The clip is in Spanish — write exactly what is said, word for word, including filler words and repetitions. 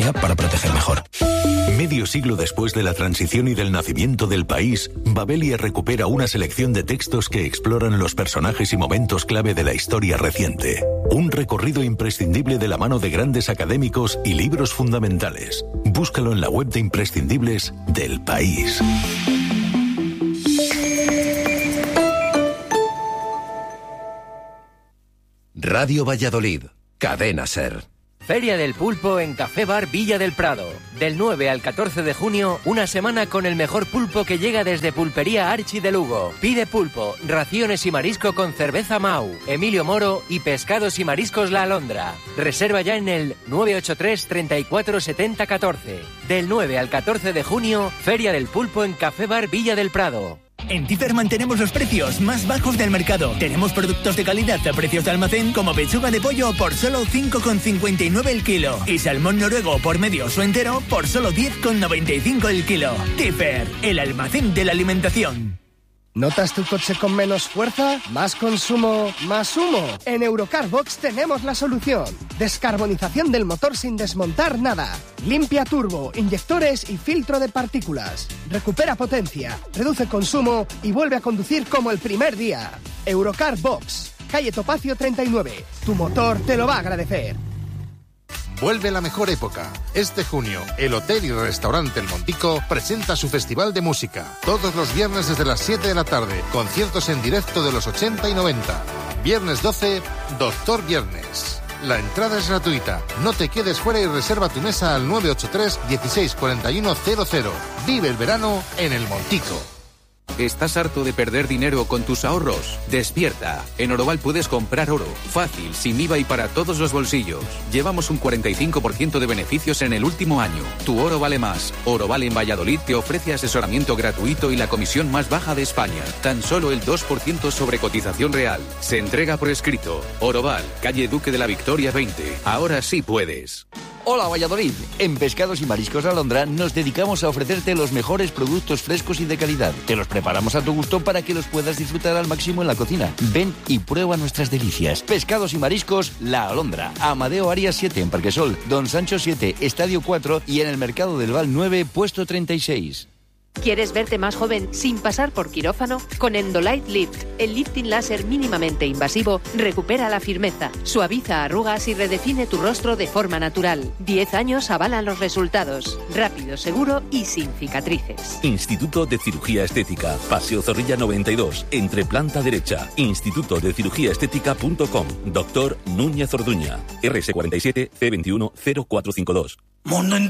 tecnología para proteger mejor. Medio siglo después de la transición y del nacimiento del país, Babelia recupera una selección de textos que exploran los personajes y momentos clave de la historia reciente. Un recorrido imprescindible de la mano de grandes académicos y libros fundamentales. Búscalo en la web de imprescindibles del País. Radio Valladolid, Cadena Ser. Feria del Pulpo en Café Bar Villa del Prado. Del nueve al catorce de junio, una semana con el mejor pulpo que llega desde Pulpería Archi de Lugo. Pide pulpo, raciones y marisco con cerveza Mau, Emilio Moro y pescados y mariscos La Alondra. Reserva ya en el nueve ocho tres, treinta y cuatro, setenta, catorce. Del nueve al catorce de junio, Feria del Pulpo en Café Bar Villa del Prado. En Tifer mantenemos los precios más bajos del mercado. Tenemos productos de calidad a precios de almacén como pechuga de pollo por solo cinco con cincuenta y nueve el kilo y salmón noruego por medio o entero por solo diez con noventa y cinco el kilo. Tifer, el almacén de la alimentación. ¿Notas tu coche con menos fuerza? ¿Más consumo? ¿Más humo? En Eurocarbox tenemos la solución. Descarbonización del motor sin desmontar nada. Limpia turbo, inyectores y filtro de partículas. Recupera potencia, reduce consumo y vuelve a conducir como el primer día. Eurocarbox, calle Topacio treinta y nueve. Tu motor te lo va a agradecer. Vuelve la mejor época. Este junio, el Hotel y Restaurante El Montico presenta su festival de música. Todos los viernes desde las siete de la tarde. Conciertos en directo de los ochenta y noventa. Viernes doce, Doctor Viernes. La entrada es gratuita. No te quedes fuera y reserva tu mesa al nueve ocho tres, dieciséis, cuarenta y uno, cero cero. Vive el verano en El Montico. ¿Estás harto de perder dinero con tus ahorros? Despierta. En Oroval puedes comprar oro. Fácil, sin I V A y para todos los bolsillos. Llevamos un cuarenta y cinco por ciento de beneficios en el último año. Tu oro vale más. Oroval en Valladolid te ofrece asesoramiento gratuito y la comisión más baja de España. Tan solo el dos por ciento sobre cotización real. Se entrega por escrito. Oroval, calle Duque de la Victoria veinte. Ahora sí puedes. Hola Valladolid, en Pescados y Mariscos La Alondra nos dedicamos a ofrecerte los mejores productos frescos y de calidad. Te los preparamos a tu gusto para que los puedas disfrutar al máximo en la cocina. Ven y prueba nuestras delicias. Pescados y Mariscos La Alondra, Amadeo Arias siete en Parquesol, Don Sancho siete, Estadio cuatro y en el Mercado del Val nueve, puesto treinta y seis. ¿Quieres verte más joven sin pasar por quirófano? Con Endolight Lift, el lifting láser mínimamente invasivo recupera la firmeza, suaviza arrugas y redefine tu rostro de forma natural. diez años avalan los resultados. Rápido, seguro y sin cicatrices. Instituto de Cirugía Estética, Paseo Zorrilla noventa y dos, entre planta derecha. instituto de cirugía estética punto com. Doctor Núñez Orduña. R S cuarenta y siete, C veintiuno, cero cuatro cincuenta y dos. Mundo